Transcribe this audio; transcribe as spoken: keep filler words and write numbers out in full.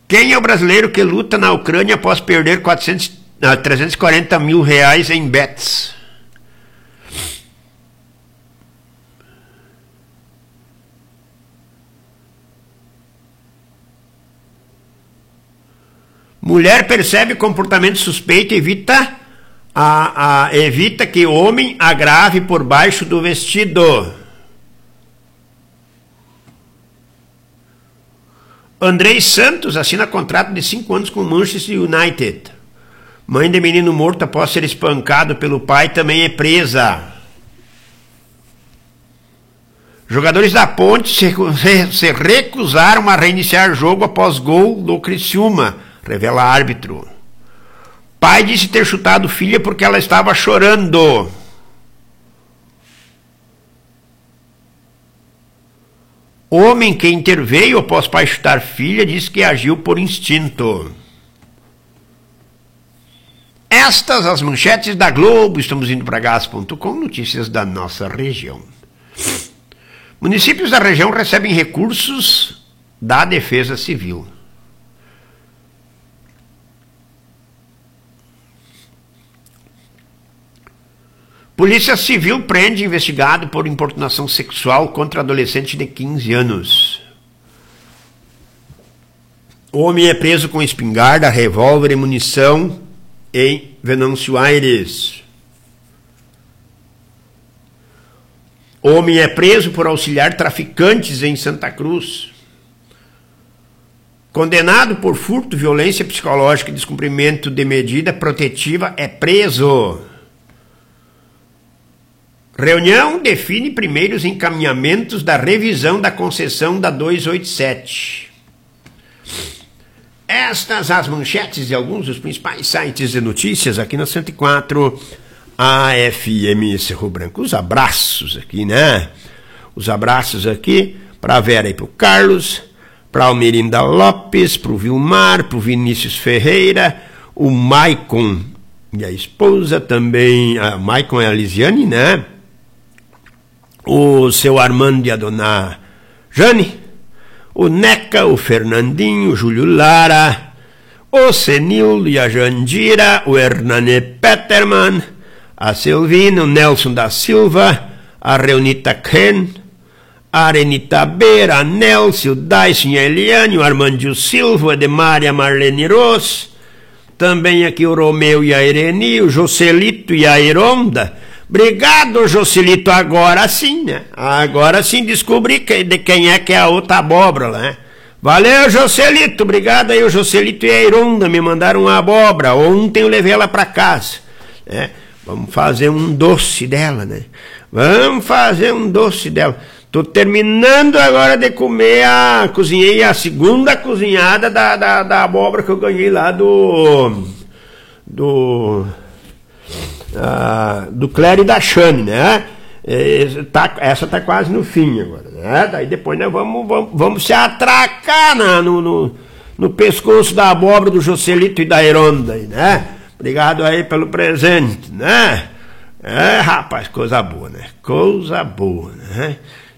Quem é o brasileiro que luta na Ucrânia após perder quatrocentos, ah, trezentos e quarenta mil reais em bets? Mulher percebe comportamento suspeito e evita, a, a, evita que homem agrave por baixo do vestido. Andrei Santos assina contrato de cinco anos com o Manchester United. Mãe de menino morto após ser espancado pelo pai também é presa. Jogadores da Ponte se, se, se recusaram a reiniciar jogo após gol do Criciúma, revela árbitro. Pai disse ter chutado filha porque ela estava chorando. Homem que interveio após pai chutar filha diz que agiu por instinto. Estas as manchetes da Globo. Estamos indo para gás ponto com, notícias da nossa região. Municípios da região recebem recursos da Defesa Civil. Polícia Civil prende investigado por importunação sexual contra adolescente de quinze anos. Homem é preso com espingarda, revólver e munição em Venâncio Aires. Homem é preso por auxiliar traficantes em Santa Cruz. Condenado por furto, violência psicológica e descumprimento de medida protetiva é preso. Reunião define primeiros encaminhamentos da revisão da concessão da duzentos e oitenta e sete. Estas as manchetes de alguns dos principais sites de notícias aqui na cento e quatro A F M Cerro Branco. Os abraços aqui, né? Os abraços aqui para a Vera e para o Carlos, para a Almerinda Lopes, para o Vilmar, para o Vinícius Ferreira, o Maicon e a esposa também, a Maicon é a Lisiane, né? O seu Armando e a dona Jane, o Neca, o Fernandinho, o Júlio Lara, o Senil e a Jandira, o Hernani Peterman, a Silvina, o Nelson da Silva, a Reunita Ken, a Arenita Beira, a Nelson, o Dyson e a Eliane, o Armandio Silva, o Edemar e a Marlene Ross, também aqui o Romeu e a Ireni, o Joselito e a Ironda. Obrigado, Joselito, agora sim, né? Agora sim descobri que, de quem é que é a outra abóbora, né? Valeu, Joselito, obrigado aí, o Joselito e a Ironda me mandaram uma abóbora. Ontem eu levei ela para casa, né? Vamos fazer um doce dela, né? Vamos fazer um doce dela. Tô terminando agora de comer a... Cozinhei a segunda cozinhada da, da, da abóbora que eu ganhei lá do... Do... Ah, do Clério e da Chane, né? Essa tá, essa tá quase no fim agora, né? Daí depois nós vamos, vamos, vamos se atracar na, no, no, no pescoço da abóbora do Joselito e da Ironda, né? Obrigado aí pelo presente, né? É, rapaz, coisa boa, né? Coisa boa, né?